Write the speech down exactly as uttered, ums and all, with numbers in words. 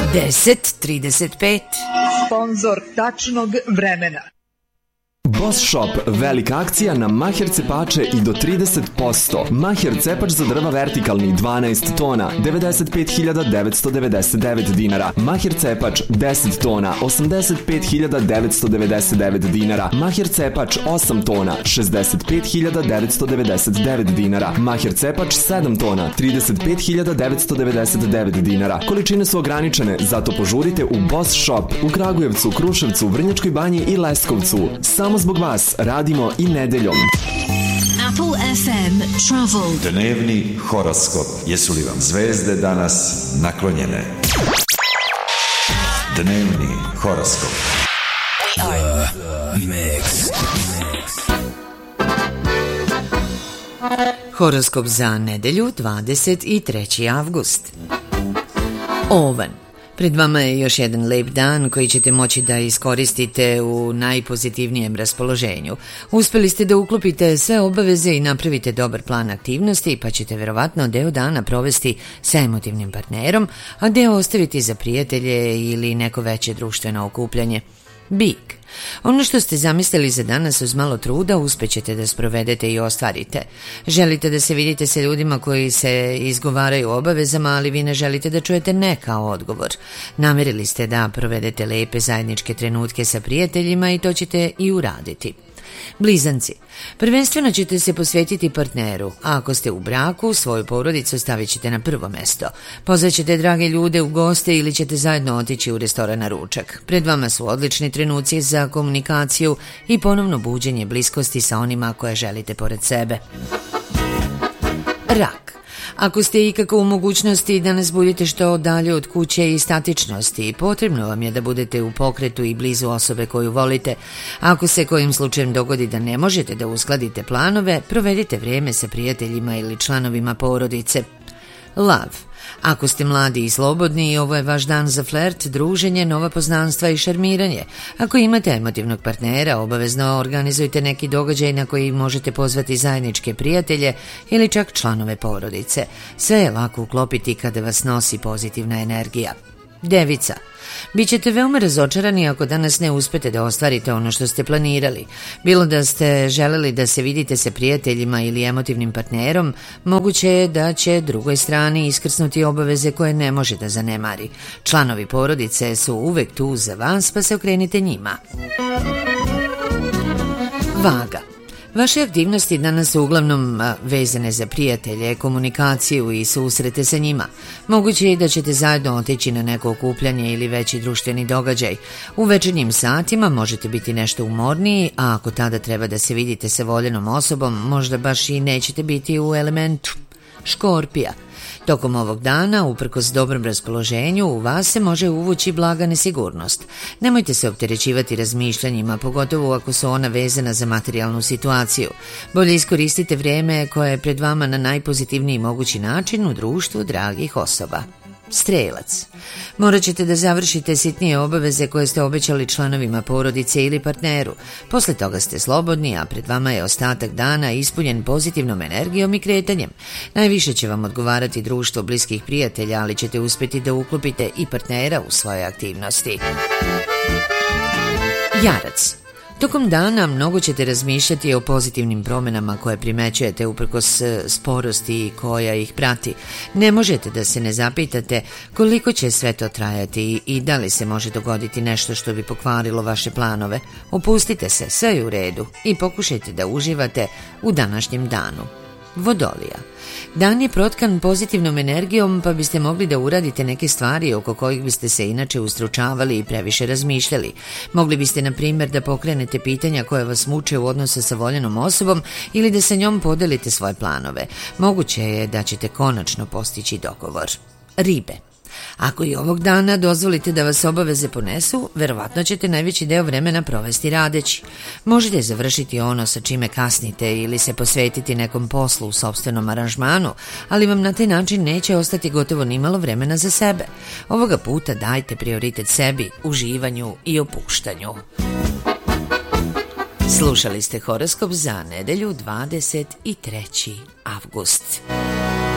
deset trideset pet. Sponzor tačnog vremena. Boss Shop, velika akcija na maher cepače i do trideset posto. Maher cepač za drva vertikalni dvanaest tona, devedeset pet hiljada devetsto devedeset devet dinara. Maher cepač deset tona, osamdeset pet hiljada devetsto devedeset devet dinara. Maher cepač osam tona, šezdeset pet hiljada devetsto devedeset devet dinara. Maher cepač sedam tona, trideset pet hiljada devetsto devedeset devet dinara. Količine su ograničene, zato požurite u Boss Shop u Kragujevcu, Kruševcu, Vrnjačkoj Banji i Leskovcu. Samo zbog vas radimo i nedeljom. Apple F M Travel. Dnevni horoskop. Jesu li vam zvezde danas naklonjene? Dnevni horoskop. We are the mix. Horoskop za nedelju dvadeset treći avgust. Ovan. Pred vama je još jedan lep dan koji ćete moći da iskoristite u najpozitivnijem raspoloženju. Uspeli ste da uklopite sve obaveze i napravite dobar plan aktivnosti, pa ćete verovatno deo dana provesti sa emotivnim partnerom, a deo ostaviti za prijatelje ili neko veće društveno okupljanje. Bik. Ono što ste zamislili za danas uz malo truda uspećete da sprovedete i ostvarite. Želite da se vidite sa ljudima koji se izgovaraju obavezama, ali vi ne želite da čujete ne kao odgovor. Namerili ste da provedete lepe zajedničke trenutke sa prijateljima i to ćete i uraditi. Blizanci. Prvenstveno ćete se posvetiti partneru, a ako ste u braku, svoju porodicu stavit ćete na prvo mesto. Pozvaćete drage ljude u goste ili ćete zajedno otići u restoran na ručak. Pred vama su odlični trenuci za komunikaciju i ponovno buđenje bliskosti sa onima koje želite pored sebe. Rak. Ako ste ikako u mogućnosti da nas budete što dalje od kuće i statičnosti, potrebno vam je da budete u pokretu i blizu osobe koju volite. Ako se kojim slučajem dogodi da ne možete da uskladite planove, provedite vrijeme sa prijateljima ili članovima porodice. Love. Ako ste mladi i slobodni, ovo je vaš dan za flert, druženje, nova poznanstva i šarmiranje. Ako imate emotivnog partnera, obavezno organizujte neki događaj na koji možete pozvati zajedničke prijatelje ili čak članove porodice. Sve je lako uklopiti kada vas nosi pozitivna energija. Devica. Bićete veoma razočarani ako danas ne uspete da ostvarite ono što ste planirali. Bilo da ste želeli da se vidite sa prijateljima ili emotivnim partnerom, moguće je da će drugoj strani iskrsnuti obaveze koje ne može da zanemari. Članovi porodice su uvek tu za vas, pa se okrenite njima. Vaga. Vaše aktivnosti danas su uglavnom vezane za prijatelje, komunikaciju i susrete sa njima. Moguće je da ćete zajedno otići na neko okupljanje ili veći društveni događaj. U večernjim satima možete biti nešto umorniji, a ako tada treba da se vidite sa voljenom osobom, možda baš i nećete biti u elementu. Škorpija. Tokom ovog dana, uprkos dobrom raspoloženju, u vas se može uvući blaga nesigurnost. Nemojte se opterećivati razmišljanjima, pogotovo ako su ona vezana za materijalnu situaciju. Bolje iskoristite vrijeme koje je pred vama na najpozitivniji mogući način u društvu dragih osoba. Strelac. Morat ćete da završite sitnije obaveze koje ste obećali članovima porodice ili partneru. Posle toga ste slobodni, a pred vama je ostatak dana ispunjen pozitivnom energijom i kretanjem. Najviše će vam odgovarati društvo bliskih prijatelja, ali ćete uspjeti da uklopite i partnera u svoje aktivnosti. Jarac. Tokom dana mnogo ćete razmišljati o pozitivnim promjenama koje primećujete uprkos sporosti koja ih prati. Ne možete da se ne zapitate koliko će sve to trajati i da li se može dogoditi nešto što bi pokvarilo vaše planove. Opustite se, sve je u redu i pokušajte da uživate u današnjem danu. Vodolija. Dan je protkan pozitivnom energijom, pa biste mogli da uradite neke stvari oko kojih biste se inače ustručavali i previše razmišljali. Mogli biste, na primjer, da pokrenete pitanja koje vas muče u odnosu sa voljenom osobom ili da sa njom podelite svoje planove. Moguće je da ćete konačno postići dogovor. Ribe. Ako i ovog dana dozvolite da vas obaveze ponesu, verovatno ćete najveći deo vremena provesti radeći. Možete završiti ono sa čime kasnite ili se posvetiti nekom poslu u sopstvenom aranžmanu, ali vam na taj način neće ostati gotovo nimalo vremena za sebe. Ovoga puta dajte prioritet sebi, uživanju i opuštanju. Slušali ste horoskop za nedelju dvadeset treći avgust.